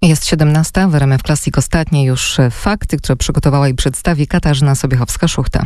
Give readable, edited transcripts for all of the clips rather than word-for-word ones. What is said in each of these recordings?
Jest 17, w RMF Classic ostatnie już fakty, które przygotowała i przedstawi Katarzyna Sobiechowska-Szuchta.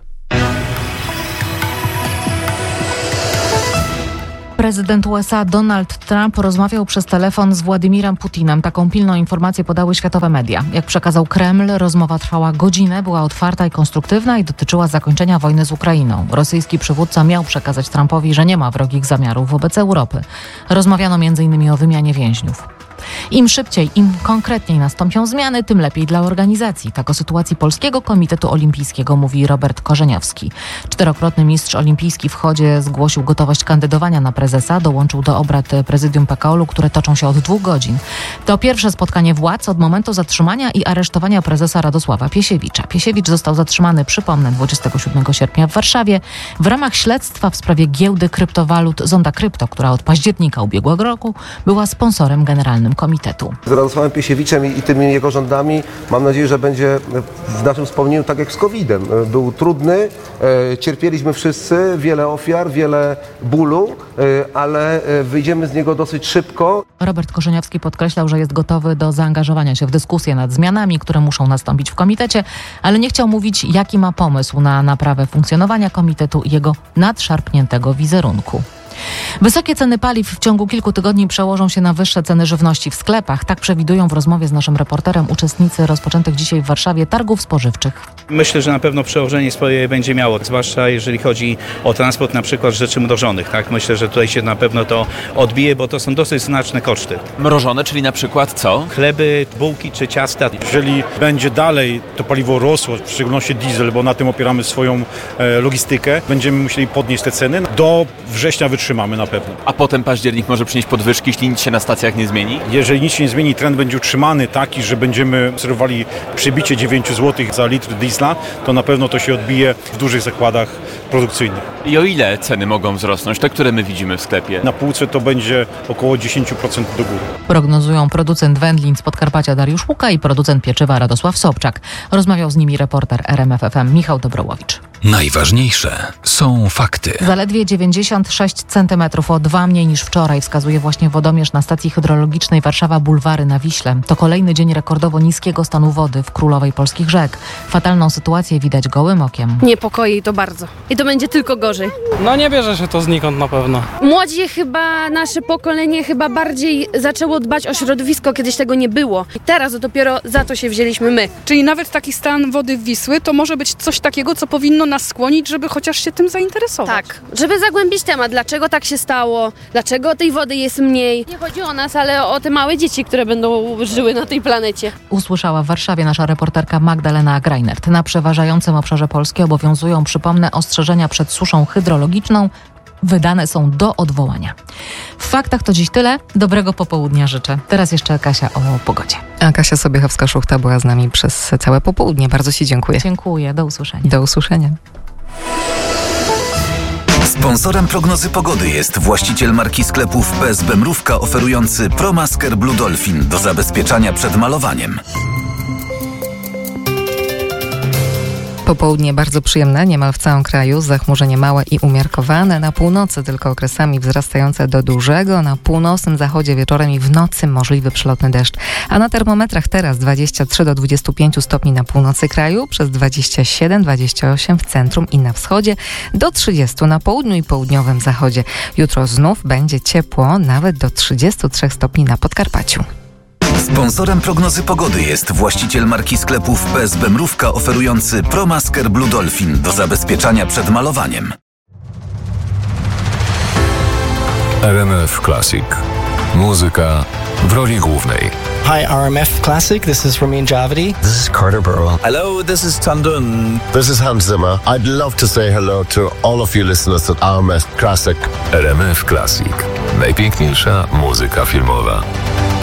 Prezydent USA Donald Trump rozmawiał przez telefon z Władimirem Putinem. Taką pilną informację podały światowe media. Jak przekazał Kreml, rozmowa trwała godzinę, była otwarta i konstruktywna i dotyczyła zakończenia wojny z Ukrainą. Rosyjski przywódca miał przekazać Trumpowi, że nie ma wrogich zamiarów wobec Europy. Rozmawiano m.in. o wymianie więźniów. Im szybciej, im konkretniej nastąpią zmiany, tym lepiej dla organizacji. Tak o sytuacji Polskiego Komitetu Olimpijskiego mówi Robert Korzeniowski. 4-krotny mistrz olimpijski w chodzie zgłosił gotowość kandydowania na prezesa. Dołączył do obrad prezydium PKOL-u, które toczą się od 2 godzin. To pierwsze spotkanie władz od momentu zatrzymania i aresztowania prezesa Radosława Piesiewicza. Piesiewicz został zatrzymany, przypomnę, 27 sierpnia w Warszawie w ramach śledztwa w sprawie giełdy kryptowalut Zonda Krypto, która od października ubiegłego roku była sponsorem generalnym komitetu. Z Radosławem Piesiewiczem i tymi jego rządami mam nadzieję, że będzie w naszym wspomnieniu tak jak z COVID-em. Był trudny, cierpieliśmy wszyscy, wiele ofiar, wiele bólu, ale wyjdziemy z niego dosyć szybko. Robert Korzeniowski podkreślał, że jest gotowy do zaangażowania się w dyskusję nad zmianami, które muszą nastąpić w komitecie, ale nie chciał mówić, jaki ma pomysł na naprawę funkcjonowania komitetu i jego nadszarpniętego wizerunku. Wysokie ceny paliw w ciągu kilku tygodni przełożą się na wyższe ceny żywności w sklepach. Tak przewidują w rozmowie z naszym reporterem uczestnicy rozpoczętych dzisiaj w Warszawie targów spożywczych. Myślę, że na pewno przełożenie swoje będzie miało, zwłaszcza jeżeli chodzi o transport na przykład rzeczy mrożonych. Tak? Myślę, że tutaj się na pewno to odbije, bo to są dosyć znaczne koszty. Mrożone, czyli na przykład co? Chleby, bułki czy ciasta. Jeżeli będzie dalej to paliwo rosło, w szczególności diesel, bo na tym opieramy swoją logistykę, będziemy musieli podnieść te ceny. Do września wytrzymamy na pewno. A potem październik może przynieść podwyżki, jeśli nic się na stacjach nie zmieni? Jeżeli nic się nie zmieni, trend będzie utrzymany taki, że będziemy obserwowali przebicie 9 zł za litr diesla, to na pewno to się odbije w dużych zakładach produkcyjnych. I o ile ceny mogą wzrosnąć, te, które my widzimy w sklepie? Na półce to będzie około 10% do góry. Prognozują producent wędlin z Podkarpacia Dariusz Łuka i producent pieczywa Radosław Sobczak. Rozmawiał z nimi reporter RMF FM Michał Dobrołowicz. Najważniejsze są fakty. Zaledwie 96 cm, o 2 mniej niż wczoraj, wskazuje właśnie wodomierz na stacji hydrologicznej Warszawa Bulwary na Wiśle. To kolejny dzień rekordowo niskiego stanu wody w królowej polskich rzek. Fatalną sytuację widać gołym okiem. Niepokoi to bardzo. I to będzie tylko gorzej. No nie bierze się to znikąd na pewno. Młodzi chyba, nasze pokolenie chyba bardziej zaczęło dbać o środowisko, kiedyś tego nie było. I teraz dopiero za to się wzięliśmy my. Czyli nawet taki stan wody Wisły to może być coś takiego, co powinno nas skłonić, żeby chociaż się tym zainteresować. Tak, żeby zagłębić temat, dlaczego tak się stało, dlaczego tej wody jest mniej. Nie chodzi o nas, ale o te małe dzieci, które będą żyły na tej planecie. Usłyszała w Warszawie nasza reporterka Magdalena Greinert. Na przeważającym obszarze Polski obowiązują, przypomnę, ostrzeżenia przed suszą hydrologiczną. Wydane są do odwołania. W faktach to dziś tyle. Dobrego popołudnia życzę. Teraz jeszcze Kasia o pogodzie. A Kasia Sobiechowska-Szuchta była z nami przez całe popołudnie. Bardzo Ci dziękuję. Dziękuję. Do usłyszenia. Do usłyszenia. Sponsorem prognozy pogody jest właściciel marki sklepów PSB Mrówka oferujący ProMasker Blue Dolphin do zabezpieczania przed malowaniem. Popołudnie bardzo przyjemne, niemal w całym kraju, zachmurzenie małe i umiarkowane, na północy tylko okresami wzrastające do dużego, na północnym zachodzie wieczorem i w nocy możliwy przelotny deszcz. A na termometrach teraz 23 do 25 stopni na północy kraju, przez 27-28 w centrum i na wschodzie, do 30 na południu i południowym zachodzie. Jutro znów będzie ciepło, nawet do 33 stopni na Podkarpaciu. Sponsorem prognozy pogody jest właściciel marki sklepów PSB Mrówka oferujący ProMasker Blue Dolphin do zabezpieczania przed malowaniem. RMF Classic. Muzyka w roli głównej. Hi, RMF Classic. This is Ramin Javadi. This is Carter Burwell. Hello, this is Tandun. This is Hans Zimmer. I'd love to say hello to all of you listeners at RMF Classic. RMF Classic. Najpiękniejsza muzyka filmowa.